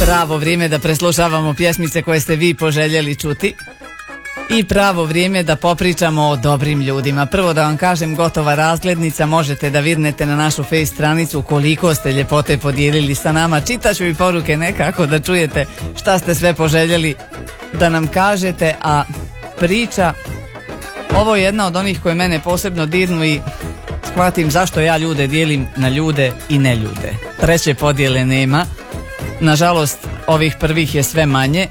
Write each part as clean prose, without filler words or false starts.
Pravo vrijeme da preslušavamo pjesmice koje ste vi poželjeli čuti. I pravo vrijeme da popričamo o dobrim ljudima. Prvo da vam kažem, gotova razglednica, možete da vidnete na našu face stranicu koliko ste ljepote podijelili sa nama. Čitaću i poruke nekako da čujete šta ste sve poželjeli da nam kažete, a priča, ovo je jedna od onih koje mene posebno dirnu i shvatim zašto ja ljude dijelim na ljude i ne ljude. Treće podjele nema. Nažalost, ovih prvih je sve manje.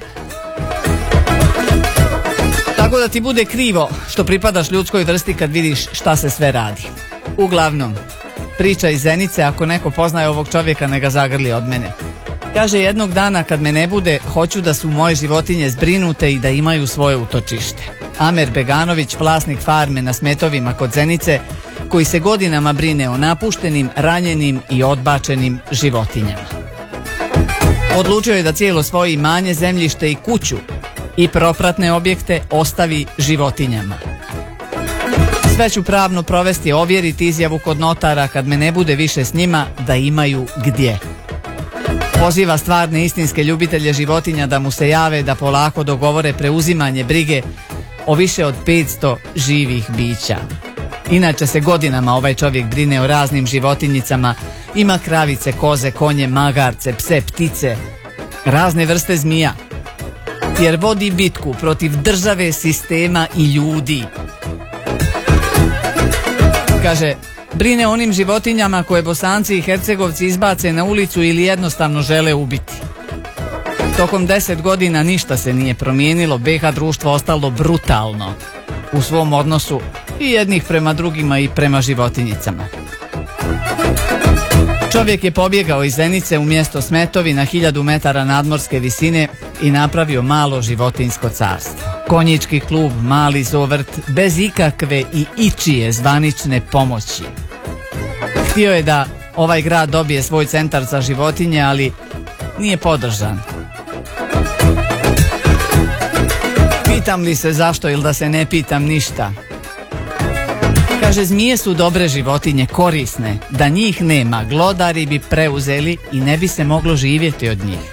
Tako da ti bude krivo što pripadaš ljudskoj vrsti kad vidiš šta se sve radi. Uglavnom, priča iz Zenice, ako neko poznaje ovog čovjeka, ne ga zagrli od mene. Kaže, jednog dana kad me ne bude, hoću da su moje životinje zbrinute i da imaju svoje utočište. Amer Beganović, vlasnik farme na Smetovima kod Zenice, koji se godinama brine o napuštenim, ranjenim i odbačenim životinjama. Odlučio je da cijelo svoje imanje, zemljište i kuću i propratne objekte ostavi životinjama. Sve ću pravno provesti, ovjeriti izjavu kod notara kad me ne bude više s njima, da imaju gdje. Poziva stvarne istinske ljubitelje životinja da mu se jave, da polako dogovore preuzimanje brige o više od 500 živih bića. Inače se godinama ovaj čovjek brine o raznim životinjicama. Ima kravice, koze, konje, magarce, pse, ptice, razne vrste zmija. Jer vodi bitku protiv države, sistema i ljudi. Kaže, brine onim životinjama koje Bosanci i Hercegovci izbace na ulicu ili jednostavno žele ubiti. Tokom 10 godina ništa se nije promijenilo, BiH društvo ostalo brutalno u svom odnosu i jednih prema drugima i prema životinjicama. Čovjek je pobjegao iz Zenice u mjesto Smetovi na 1000 metara nadmorske visine i napravio malo životinjsko carstvo. Konjički klub, mali zovrt, bez ikakve i ičije zvanične pomoći. Htio je da ovaj grad dobije svoj centar za životinje, ali nije podržan. Pitam li se zašto ili da se ne pitam ništa? Kaže, zmije su dobre životinje, korisne. Da njih nema, glodari bi preuzeli i ne bi se moglo živjeti od njih.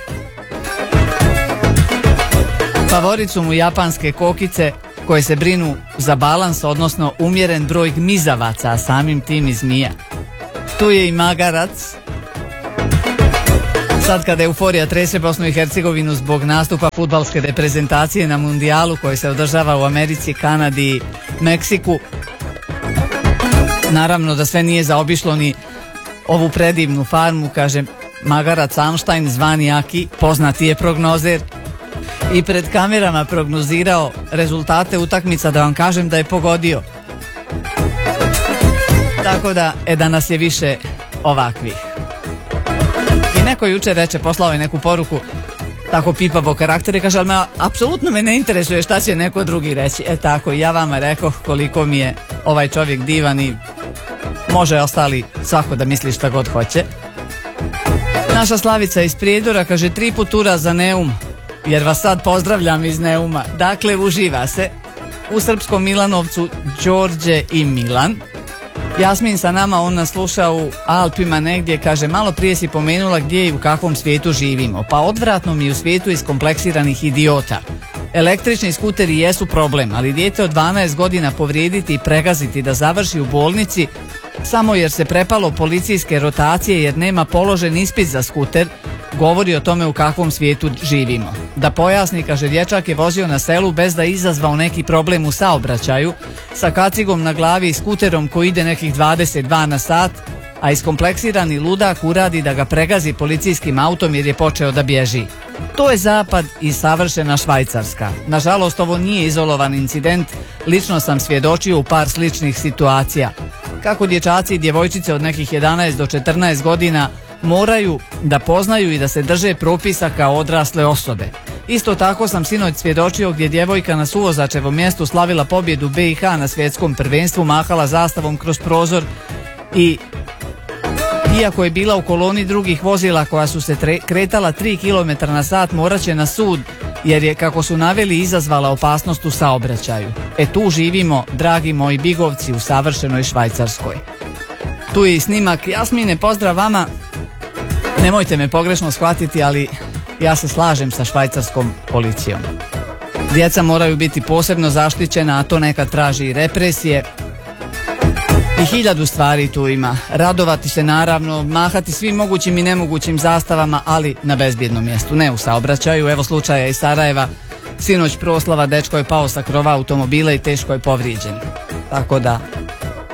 Favorit su mu japanske kokice koje se brinu za balans, odnosno umjeren broj gmizavaca, a samim tim i zmija. Tu je i magarac. Sad kada euforija trese Bosnu i Hercegovinu zbog nastupa fudbalske reprezentacije na mundijalu koji se održava u Americi, Kanadi i Meksiku, naravno da sve nije zaobišlo ni ovu predivnu farmu. Kaže, magarac Amštajn, zvani Aki, poznati je prognozer, i pred kamerama prognozirao rezultate utakmica, da vam kažem da je pogodio. Tako da nas je više ovakvih. I neko jučer reče, poslao je neku poruku, tako pipavo karaktere, kaže, ali apsolutno me ne interesuje šta će neko drugi reći. Tako, ja vama rekoh koliko mi je ovaj čovjek divan i može ostali svako da misli šta god hoće. Naša Slavica iz Prijedora kaže, 3 put tura za Neum, jer vas sad pozdravljam iz Neuma. Dakle, uživa se. U srpskom Milanovcu Đorđe i Milan. Jasmin sa nama, on nas sluša u Alpima negdje, kaže, malo prije si pomenula gdje i u kakvom svijetu živimo. Pa odvratno mi u svijetu iskompleksiranih idiota. Električni skuteri jesu problem, ali dijete od 12 godina povrijediti i pregaziti da završi u bolnici samo jer se prepalo policijske rotacije jer nema položen ispit za skuter, govori o tome u kakvom svijetu živimo. Da pojasni, kaže, dječak je vozio na selu bez da je izazvao neki problem u saobraćaju, sa kacigom na glavi i skuterom koji ide nekih 22 na sat, a iskompleksirani ludak uradi da ga pregazi policijskim autom jer je počeo da bježi. To je zapad i savršena Švajcarska. Nažalost, ovo nije izolovan incident, lično sam svjedočio u par sličnih situacija. Kako dječaci i djevojčice od nekih 11 do 14 godina moraju da poznaju i da se drže propisa kao odrasle osobe. Isto tako sam sinoć svjedočio gdje djevojka na suvozačevom mjestu slavila pobjedu BiH na svjetskom prvenstvu, mahala zastavom kroz prozor i iako je bila u koloni drugih vozila koja su se kretala 3 km na sat, morat će na sud jer je, kako su naveli, izazvala opasnost u saobraćaju. Tu živimo, dragi moji bigovci, u savršenoj Švajcarskoj. Tu je i snimak. Jasmine, pozdrav vama. Nemojte me pogrešno shvatiti, ali ja se slažem sa švajcarskom policijom. Djeca moraju biti posebno zaštićena, a to nekad traži i represije. I 1000 stvari tu ima. Radovati se naravno, mahati svim mogućim i nemogućim zastavama, ali na bezbjednom mjestu, ne u saobraćaju. Evo slučaja iz Sarajeva, sinoć proslava, dečko je pao sa krova automobila i teško je povrijeđen. Tako da